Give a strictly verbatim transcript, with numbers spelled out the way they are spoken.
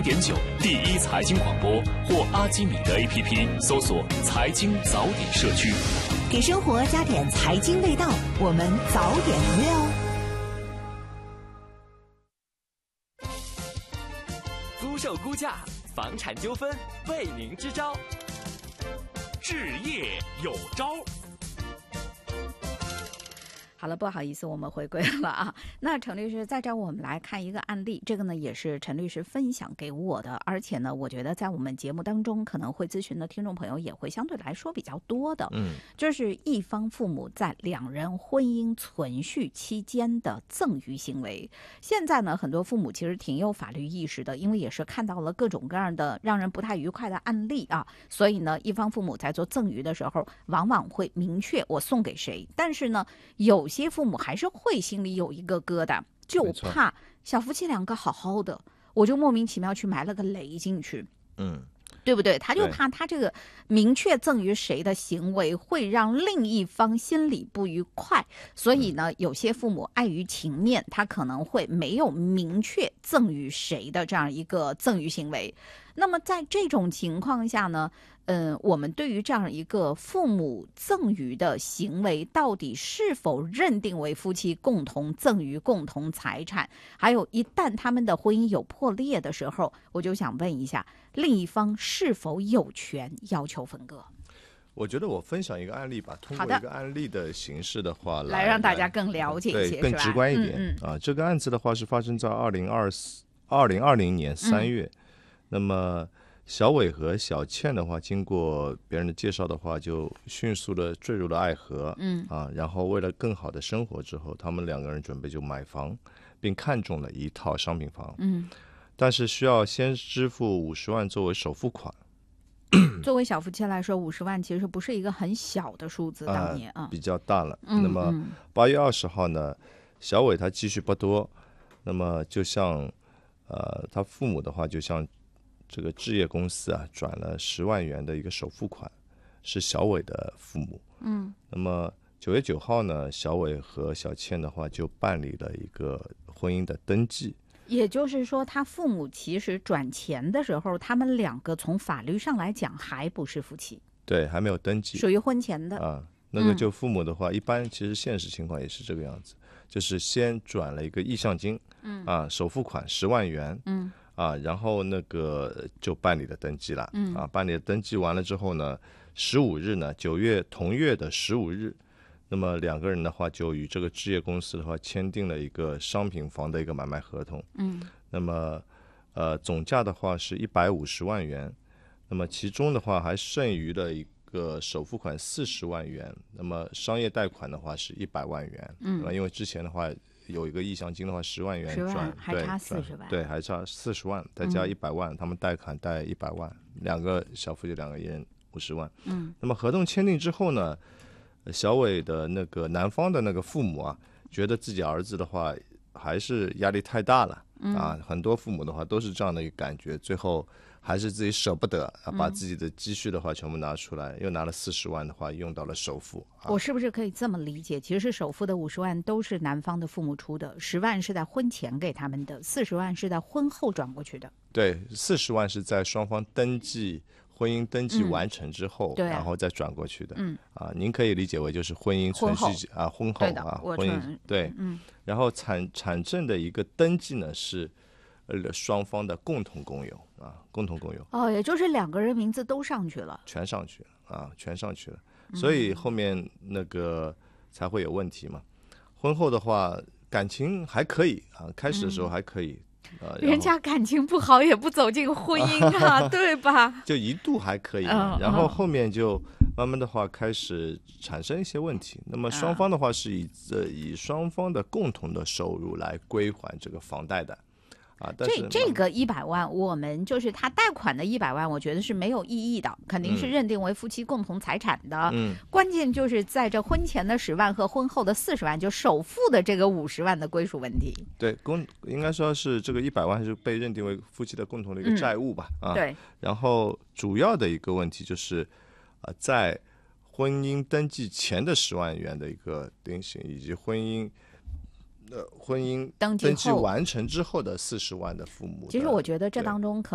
点九第一财经广播或阿基米德 A P P 搜索财经早点社区， 给生活加点财经味道，我们早点约哦。 租售估价，房产纠纷为您支招，置业有招。 好了，不好意思，我们回归了啊。那陈律师在这儿，我们来看一个案例，这个呢也是陈律师分享给我的，而且呢，我觉得在我们节目当中可能会咨询的听众朋友也会相对来说比较多的。嗯，就是一方父母在两人婚姻存续期间的赠与行为。现在呢，很多父母其实挺有法律意识的，因为也是看到了各种各样的让人不太愉快的案例啊，所以呢，一方父母在做赠与的时候，往往会明确我送给谁，但是呢，有有些父母还是会心里有一个疙瘩，就怕小夫妻两个好好的，我就莫名其妙去埋了个雷进去，嗯，对不对？他就怕他这个明确赠与谁的行为会让另一方心里不愉快，所以呢，有些父母碍于情面，他可能会没有明确赠与谁的这样一个赠与行为。那么在这种情况下呢，嗯、呃，我们对于这样一个父母赠与的行为，到底是否认定为夫妻共同赠与共同财产？还有，一旦他们的婚姻有破裂的时候，我就想问一下，另一方是否有权要求分割？ 我觉得我分享一个案例吧，通过一个案例的形式的话， 来让大家更了解一些， 对，更直观一点、嗯嗯、啊。这个案子的话是发生在二零二四二零二零年三月。嗯，那么小伟和小倩的话，经过别人的介绍的话，就迅速的坠入了爱河。嗯啊，然后为了更好的生活之后，他们两个人准备就买房，并看中了一套商品房。嗯，但是需要先支付五十万作为首付款。 作为小夫妻来说，五十万其实不是一个很小的数字，当年啊、呃、 比较大了。嗯、那么八月二十号呢，小伟他积蓄不多，那么就像呃他父母的话，就像这个置业公司啊，转了十万元的一个首付款，是小伟的父母。嗯，那么九月九号呢，小伟和小倩的话就办理了一个婚姻的登记。 也就是说，他父母其实转钱的时候，他们两个从法律上来讲还不是夫妻， 对，还没有登记， 属于婚前的啊。那个就父母的话，嗯、一般其实现实情况也是这个样子，就是先转了一个意向金，嗯啊，首付款十万元，嗯。啊，然后那个就办理了登记了，嗯，啊，办理了登记完了之后呢，十五日呢，九月同月的十五日，那么两个人的话就与这个置业公司的话签订了一个商品房的一个买卖合同，嗯，那么呃总价的话是一百五十万元，那么其中的话还剩余了一个首付款四十万元，那么商业贷款的话是一百万元，嗯，因为之前的话。有一个意向金的话，十万元转， 还差四十万， 对，还差四十万，再加一百万、嗯，他们贷款贷一百万，两个小夫妻两个一人五十万。嗯，那么合同签订之后呢，小伟的那个男方的那个父母啊，觉得自己儿子的话还是压力太大了、嗯、啊，很多父母的话都是这样的一个感觉，最后还是自己舍不得、啊、把自己的积蓄的话全部拿出来、嗯、又拿了四十万的话用到了首付、啊、 我是不是可以这么理解，其实是首付的五十万都是男方的父母出的，十万是在婚前给他们的，四十万是在婚后转过去的。 对，四十万是在双方登记婚姻登记完成之后、嗯啊、然后再转过去的。嗯啊，您可以理解为就是婚姻存续啊，婚后啊，婚姻对，嗯，然后产产证的一个登记呢是呃双方的共同共有啊，共同共有。 哦，也就是两个人名字都上去了， 全上去了啊，全上去了，所以后面那个才会有问题嘛。婚后的话感情还可以啊，开始的时候还可以。嗯呃、人家感情不好也不走进婚姻啊，对吧？ 就一度还可以、嗯，然后后面就慢慢的话开始产生一些问题。那么双方的话是以、呃、以双方的共同的收入来归还这个房贷的。啊，但是这这个一百万，我们就是他贷款的一百万，我觉得是没有意义的，肯定是认定为夫妻共同财产的。嗯，关键就是在这婚前的十万和婚后的四十万，就首付的这个五十万的归属问题。 对，公应该说是这个一百万是被认定为夫妻的共同的一个债务吧？嗯、啊， 对。 然后主要的一个问题就是，呃，在婚姻登记前的十万元的一个定型，以及婚姻。呃，婚姻登记完成之后的四十万的父母， 其实我觉得这当中可